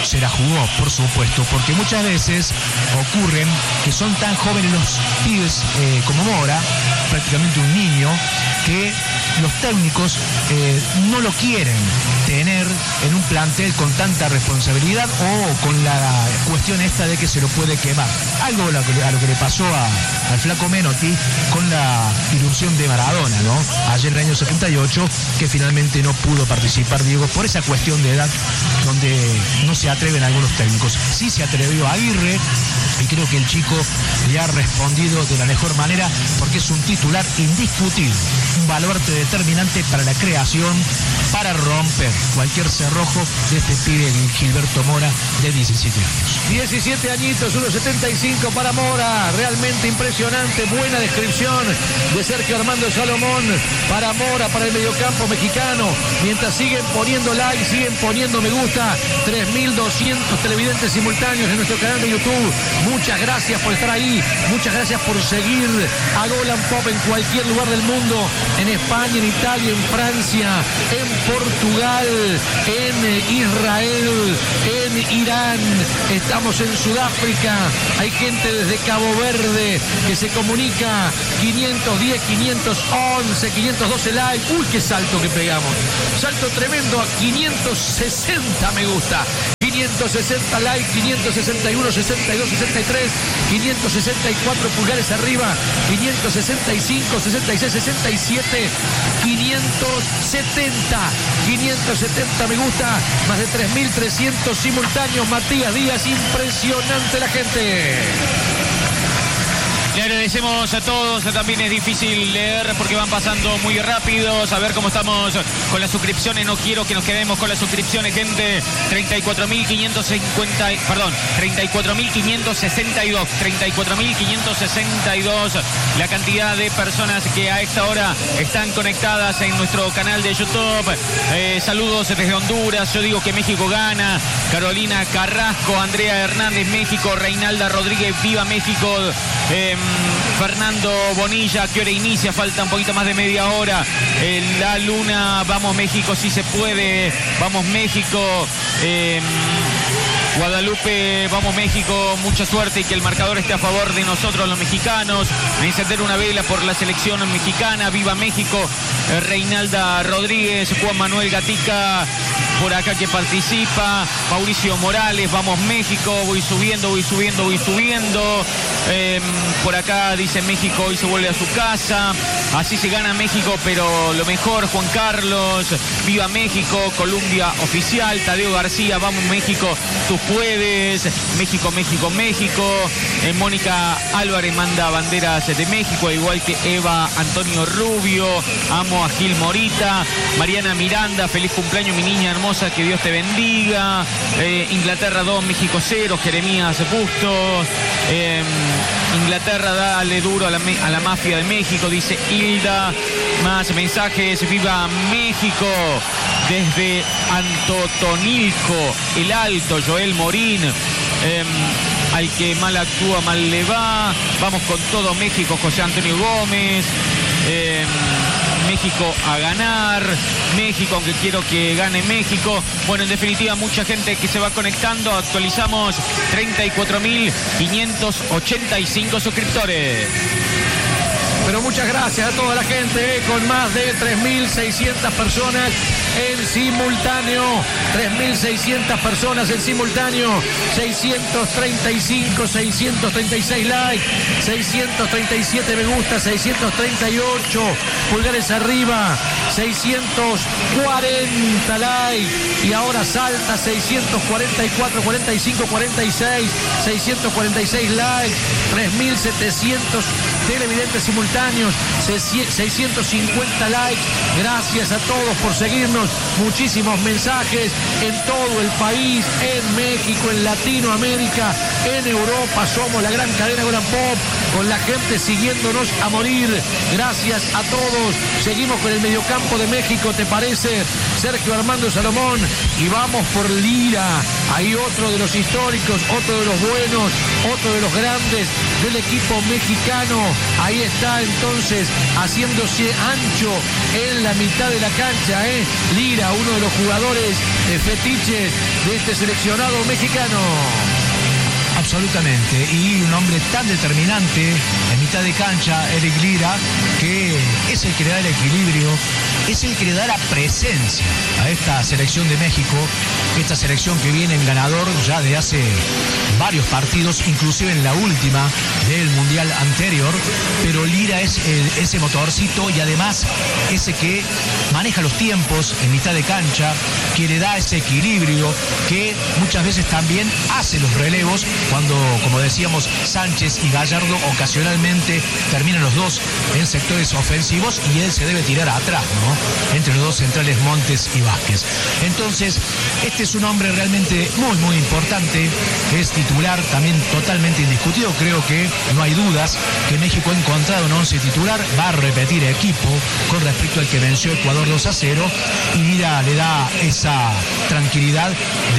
se la jugó, por supuesto, porque muchas veces ocurren que son tan jóvenes los pibes como Mora, prácticamente un niño, que los técnicos no lo quieren tener en un plantel con tanta responsabilidad o con la cuestión esta de que se lo puede quemar. Algo a lo que le pasó al flaco Menotti con la irrupción de Maradona, ¿no? Ayer en el año 78, que finalmente no pudo participar Diego por esa cuestión de edad donde no se atreven algunos técnicos. Sí se atrevió Aguirre y creo que el chico le ha respondido de la mejor manera porque es un titular indiscutible, un baluarte determinante para la creación, para romper cualquier cerrojo de este pibe Gilberto Mora de 17 años. 17 añitos, 1.75 para Mora, realmente impresionante, buena descripción de Sergio Armando Salomón para Mora, para el mediocampo mexicano, mientras siguen poniendo like, siguen poniendo me gusta, 3.200 televidentes simultáneos en nuestro canal de YouTube. Muchas gracias por estar ahí, muchas gracias por seguir a Golan Pop en cualquier lugar del mundo, en España, en Italia, en Francia, en Portugal, en Israel, en Irán, estamos en Sudáfrica, hay gente desde Cabo Verde que se comunica, 510, 511, 512 likes, uy, qué salto que pegamos, salto tremendo a 560 me gusta. 560 likes, 561, 62, 63, 564 pulgares arriba, 565, 66, 67, 570 me gusta, más de 3.300 simultáneos. Matías Díaz, impresionante la gente. Le agradecemos a todos, también es difícil leer porque van pasando muy rápido, saber cómo estamos con las suscripciones, no quiero que nos quedemos con las suscripciones, gente, 34.562, la cantidad de personas que a esta hora están conectadas en nuestro canal de YouTube, saludos desde Honduras, yo digo que México gana, Carolina Carrasco, Andrea Hernández, México, Reinalda Rodríguez, viva México, Fernando Bonilla, ¿qué hora inicia? Falta un poquito más de media hora. La Luna, vamos México, si se puede. Vamos México. Guadalupe, vamos México, mucha suerte y que el marcador esté a favor de nosotros los mexicanos. Encender una vela por la selección mexicana, viva México. Reinalda Rodríguez, Juan Manuel Gatica, por acá que participa. Mauricio Morales, vamos México, voy subiendo. Por acá dice México, hoy se vuelve a su casa. Así se gana México, pero lo mejor, Juan Carlos, viva México. Colombia oficial, Tadeo García, vamos México, tú puedes. México. Mónica Álvarez manda banderas de México, igual que Eva Antonio Rubio. Amo a Gil Morita. Mariana Miranda, feliz cumpleaños mi niña hermosa, que Dios te bendiga. Inglaterra 2, México 0, Jeremías Bustos. Inglaterra, dale duro a la mafia de México, dice Hilda. Más mensajes, viva México. Desde Antotonilco, El Alto, Joel Morín. Al que mal actúa, mal le va. Vamos con todo México, José Antonio Gómez. México a ganar, México, aunque quiero que gane México. Bueno, en definitiva, mucha gente que se va conectando. Actualizamos 34.585 suscriptores. Pero muchas gracias a toda la gente, con más de 3.600 personas en simultáneo. 3.600 personas en simultáneo. 635, 636 likes, 637 me gusta, 638 pulgares arriba, 640 likes. Y ahora salta 644, 45, 46, 646 likes, 3.700 televidentes simultáneos, 650 likes. Gracias a todos por seguirnos. Muchísimos mensajes en todo el país, en México, en Latinoamérica, en Europa. Somos la gran cadena Golan Pop, con la gente siguiéndonos a morir. Gracias a todos. Seguimos con el mediocampo de México, ¿te parece? Sergio Armando Salomón. Y vamos por Lira. Ahí otro de los históricos, otro de los buenos, otro de los grandes del equipo mexicano. Ahí está entonces haciéndose ancho en la mitad de la cancha, Lira, uno de los jugadores fetiches de este seleccionado mexicano. Absolutamente, y un hombre tan determinante en mitad de cancha, Eric Lira, que es el que le da el equilibrio, es el que le da la presencia a esta selección de México, esta selección que viene en ganador ya de hace varios partidos, inclusive en la última del Mundial anterior, pero Lira es ese motorcito y además ese que maneja los tiempos en mitad de cancha, que le da ese equilibrio, que muchas veces también hace los relevos cuando, como decíamos, Sánchez y Gallardo ocasionalmente terminan los dos en sectores ofensivos y él se debe tirar atrás, ¿no? Entre los dos centrales Montes y Vázquez. Entonces, este es un hombre realmente muy, muy importante, que es titular, también totalmente indiscutido. Creo que no hay dudas que México ha encontrado un 11 titular, va a repetir equipo con respecto al que venció Ecuador 2-0 y Lira le da esa tranquilidad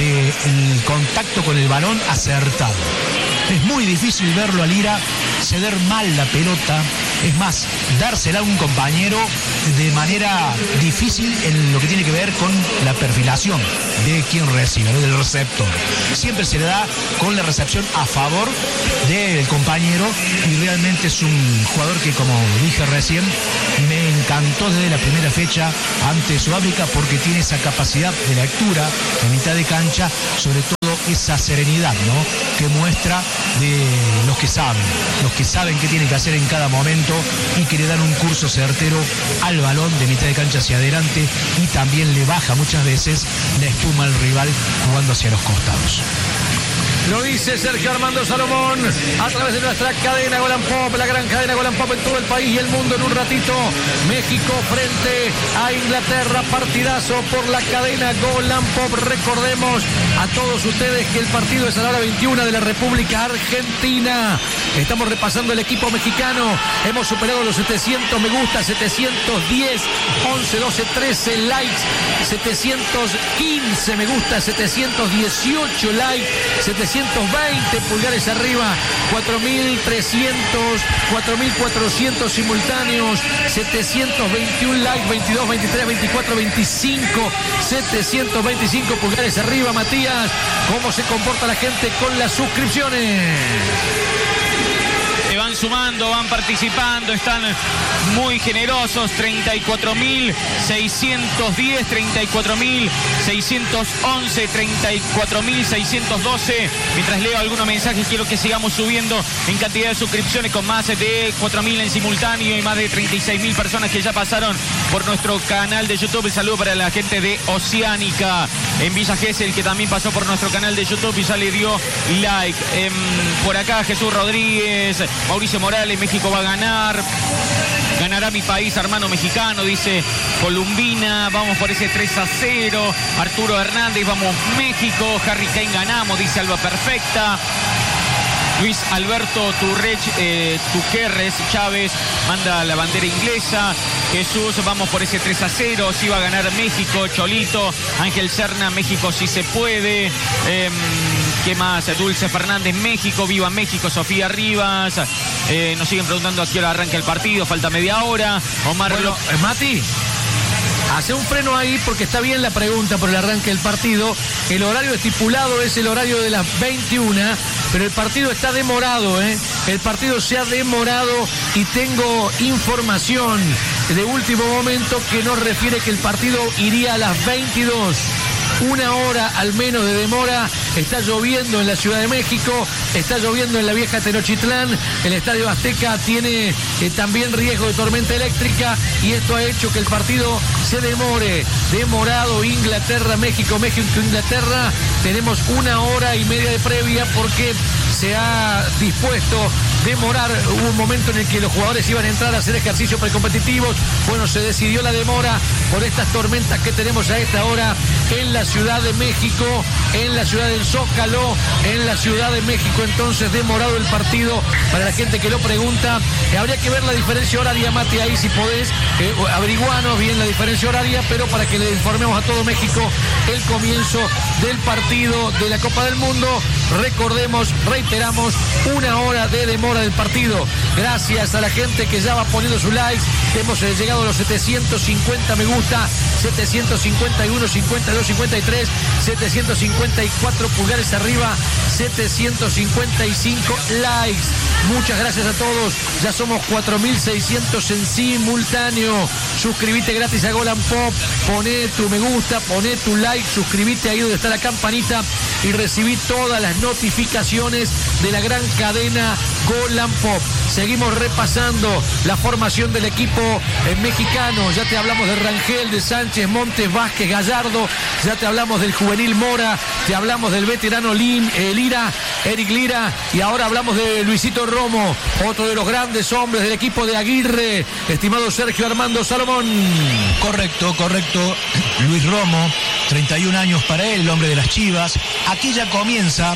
del contacto con el balón acertado. Es muy difícil verlo a Lira ceder mal la pelota, es más, dársela a un compañero de manera difícil en lo que tiene que ver con la perfilación de quien recibe, ¿no? Del receptor. Siempre se le da con la recepción a favor del compañero y realmente es un jugador que, como dije recién, me encantó desde la primera fecha ante Sudáfrica porque tiene esa capacidad de lectura en mitad de cancha, sobre todo esa serenidad, ¿no? Que muestra de los que saben qué tienen que hacer en cada momento y que le dan un curso certero al balón de mitad de cancha hacia adelante y también le baja muchas veces la espuma al rival jugando hacia los costados. Lo dice Sergio Armando Salomón a través de nuestra cadena Golan Pop, la gran cadena Golan Pop en todo el país y el mundo. En un ratito, México frente a Inglaterra, partidazo por la cadena Golan Pop. Recordemos a todos ustedes que el partido es a la hora 21 de la República Argentina. Estamos repasando el equipo mexicano. Hemos superado los 700 me gusta, 710, 11, 12, 13 likes, 715 me gusta, 718 likes, 720 pulgares arriba, 4.300, 4.400 simultáneos, 721 likes, 22, 23, 24, 25, 725 pulgares arriba. Matías, ¿cómo se comporta la gente con las suscripciones? Van sumando, van participando, están muy generosos, 34.610, 34.611, 34.612. Mientras leo algunos mensajes, quiero que sigamos subiendo en cantidad de suscripciones con más de 4.000 en simultáneo y más de 36.000 personas que ya pasaron por nuestro canal de YouTube. Un saludo para la gente de Oceánica en Villa Gesell, que también pasó por nuestro canal de YouTube y ya le dio like. Por acá Jesús Rodríguez, Mauricio Morales, México va a ganar. Ganará mi país, hermano mexicano, dice Columbina. Vamos por ese 3-0. Arturo Hernández, vamos México. Harry Kane, ganamos, dice Alba Perfecta. Luis Alberto Tuquerres Chávez manda la bandera inglesa. Jesús, vamos por ese 3-0. Sí va a ganar México. Cholito, Ángel Serna, México sí se puede. ¿Qué más? Dulce Fernández, México, viva México. Sofía Rivas, nos siguen preguntando a qué hora arranca el partido, falta media hora. Omar, bueno, Mati, hace un freno ahí porque está bien la pregunta por el arranque del partido. El horario estipulado es el horario de las 21, pero el partido está demorado, El partido se ha demorado y tengo información de último momento que nos refiere que el partido iría a las 22. Una hora al menos de demora. Está lloviendo en la Ciudad de México, está lloviendo en la vieja Tenochtitlán. El Estadio Azteca tiene también riesgo de tormenta eléctrica y esto ha hecho que el partido se demore. Demorado Inglaterra, México, Inglaterra. Tenemos una hora y media de previa porque se ha dispuesto demorar. Hubo un momento en el que los jugadores iban a entrar a hacer ejercicios precompetitivos. Bueno, se decidió la demora por estas tormentas que tenemos a esta hora en la Ciudad de México, en la ciudad del Zócalo, en la Ciudad de México. Entonces, demorado el partido para la gente que lo pregunta. Habría que ver la diferencia horaria, Mati, ahí si podés, averiguanos bien la diferencia horaria, pero para que le informemos a todo México el comienzo del partido de la Copa del Mundo. Recordemos, reiteramos, 1 hora de demora del partido. Gracias a la gente que ya va poniendo sus likes. Hemos llegado a los 750 me gusta, 751, 52, 53, 754 pulgares arriba, 755 likes. Muchas gracias a todos. Ya somos 4.600 en simultáneo. Suscríbete gratis a Golan Pop. Poné tu me gusta, poné tu like, suscríbete ahí donde está la campanita y recibí todas las notificaciones de la gran cadena Golan Pop. Seguimos repasando la formación del equipo mexicano. Ya te hablamos de Rangel, de Sánchez, Montes, Vázquez, Gallardo. Ya te hablamos del juvenil Mora. Te hablamos del veterano Lira, Eric Lira. Y ahora hablamos de Luisito Romo, otro de los grandes hombres del equipo de Aguirre. Estimado Sergio Armando Salomón. Correcto. Luis Romo, 31 años para él, el hombre de las Chivas. Aquí ya comienza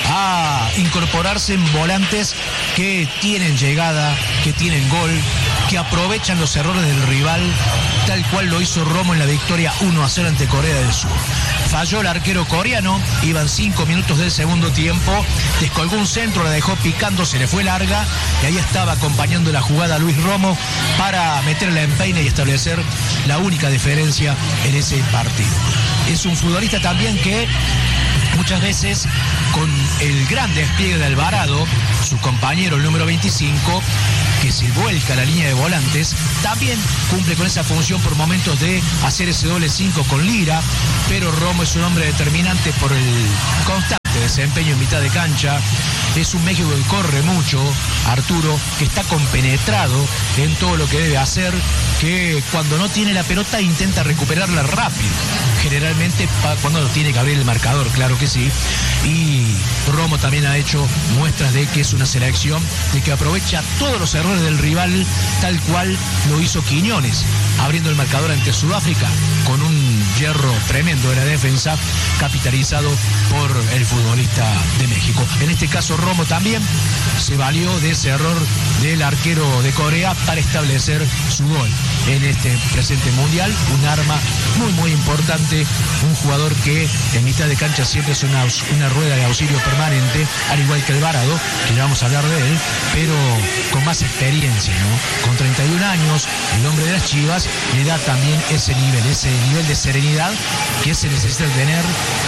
a incorporarse en volantes que tienen llegada, que tienen gol, que aprovechan los errores del rival, tal cual lo hizo Romo en la victoria 1-0 ante Corea del Sur. Falló el arquero coreano, iban 5 minutos del segundo tiempo, descolgó un centro, la dejó picando, se le fue larga y ahí estaba acompañando la jugada Luis Romo para meterla en peine y establecer la única diferencia en ese partido. Es un futbolista también que muchas veces con el gran despliegue de Alvarado, su compañero el número 25, que se vuelca a la línea de volantes, también cumple con esa función por momentos de hacer ese doble 5 con Lira, pero Romo es un hombre determinante por el constante desempeño en mitad de cancha. Es un México que corre mucho, Arturo, que está compenetrado en todo lo que debe hacer, que cuando no tiene la pelota intenta recuperarla rápido, generalmente cuando lo tiene que abrir el marcador, claro que sí. Y Romo también ha hecho muestras de que es una selección de que aprovecha todos los errores del rival, tal cual lo hizo Quiñones, abriendo el marcador ante Sudáfrica con un hierro tremendo de la defensa, capitalizado por el futbolista de México. En este caso Romo también se valió de ese error del arquero de Corea para establecer su gol en este presente mundial, un arma muy importante, un jugador que en mitad de cancha siempre es una rueda de auxilio permanente, al igual que Alvarado, que ya vamos a hablar de él, pero con más experiencia, ¿no? Con 31 años, el hombre de las Chivas le da también ese nivel de serenidad que se necesita tener,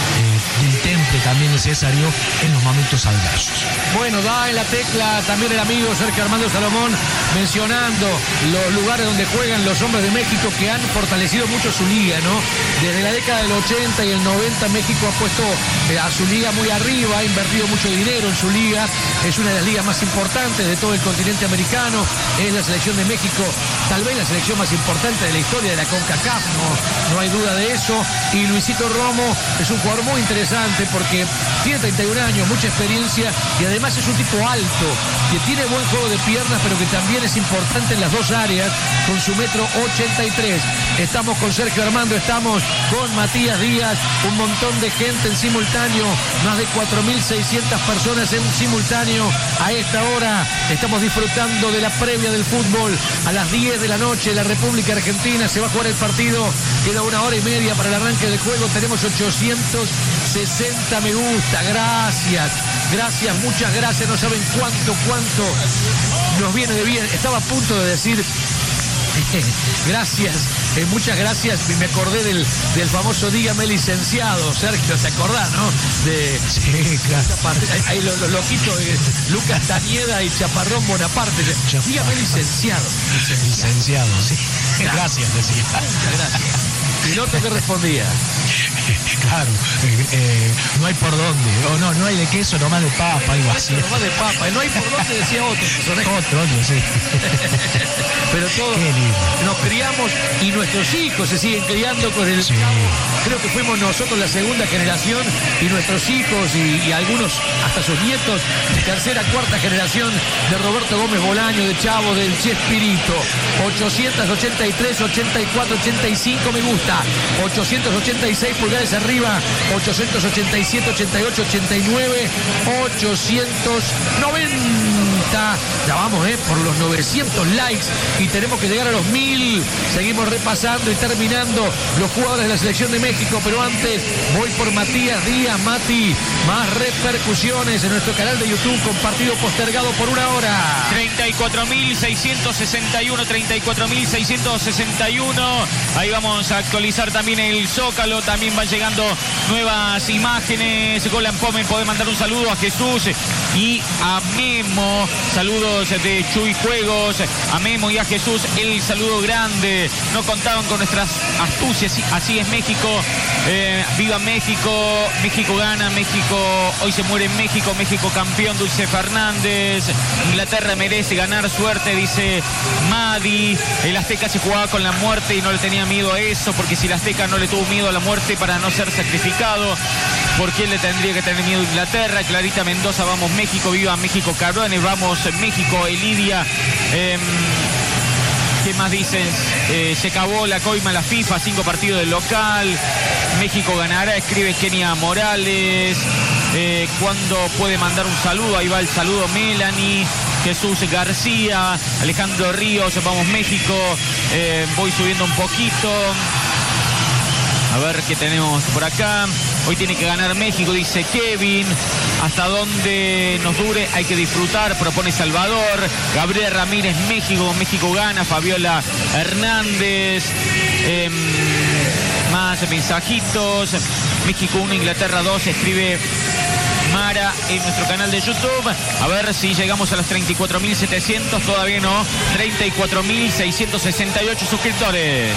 del temple también necesario en los momentos adversos. Bueno, da en la tecla también el amigo Sergio Armando Salomón, mencionando los lugares donde juegan los hombres de México que han fortalecido mucho su liga, ¿no? Desde la década del 80 y el 90 México ha puesto a su liga muy arriba, ha invertido mucho dinero en su liga, es una de las ligas más importantes de todo el continente americano, es la selección de México, tal vez la selección más importante de la historia de la CONCACAF, no hay duda de eso. Y Luisito Romo es un jugador muy interesante porque tiene 31 años, mucha experiencia y además es un tipo alto, que tiene buen juego de piernas, pero que también es importante en las dos áreas, con su 1,83 m. Estamos con Sergio Armando, estamos con Matías Díaz, un montón de gente en simultáneo, más de 4.600 personas en simultáneo. A esta hora estamos disfrutando de la previa del fútbol. A las 10 de la noche, la República Argentina se va a jugar el partido. Queda 1 hora y media para el arranque del juego. Tenemos 860 me gusta. Gracias, muchas gracias. No saben cuánto nos viene de bien. Estaba a punto de decir gracias, muchas gracias. Me acordé del famoso dígame licenciado, Sergio, ¿te acordás, no? Sí, claro. Ahí los loquitos de Lucas Tañeda y Chaparrón Bonaparte. Dígame licenciado. Licenciado, sí. Gracias, decía. Muchas gracias. ¿Y el otro qué respondía? Claro, no hay por dónde, no hay de queso, nomás de papa, algo así. Nomás de papa, no hay por dónde, decía otro. Otro, sí. Pero todos nos criamos y nuestros hijos se siguen criando con el... Sí. Creo que fuimos nosotros la segunda generación y nuestros hijos y algunos hasta sus nietos, tercera, cuarta generación de Roberto Gómez Bolaño, de Chavo, del Chespirito. 883, 84, 85 me gusta, 886 pulgares arriba, 887, 88, 89, 890 está, ya vamos por los 900 likes y tenemos que llegar a los 1000. Seguimos repasando y terminando los jugadores de la selección de México, pero antes voy por Matías Díaz. Mati, más repercusiones en nuestro canal de YouTube con partido postergado por 1 hora. 34.661, 34.661. Ahí vamos a actualizar también el Zócalo, también van llegando nuevas imágenes. Golan Pomen, podés mandar un saludo a Jesús y a Memo. Saludos de Chuy Juegos, a Memo y a Jesús, el saludo grande. No contaban con nuestras astucias, así es México. Viva México, México gana, México hoy se muere en México, México campeón, Dulce Fernández. Inglaterra merece ganar, suerte, dice Madi. El Azteca se jugaba con la muerte y no le tenía miedo a eso, porque si el Azteca no le tuvo miedo a la muerte para no ser sacrificado, ¿por qué le tendría que tener miedo a Inglaterra? Clarita Mendoza, vamos México, viva México, cabrones, vamos México, Elidia. ¿Qué más dicen? Se acabó la coima, la FIFA, 5 partidos del local. México ganará, escribe Kenia Morales. ¿Cuándo puede mandar un saludo? Ahí va el saludo Melanie. Jesús García, Alejandro Ríos, vamos México. Voy subiendo un poquito. A ver qué tenemos por acá. Hoy tiene que ganar México, dice Kevin. Hasta donde nos dure hay que disfrutar, propone Salvador. Gabriel Ramírez, México, México gana. Fabiola Hernández. Más mensajitos. México 1, Inglaterra 2, escribe Mara en nuestro canal de YouTube. A ver si llegamos a los 34.700. Todavía no. 34.668 suscriptores.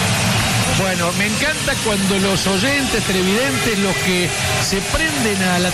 Bueno, me encanta cuando los oyentes, televidentes, los que se prenden a la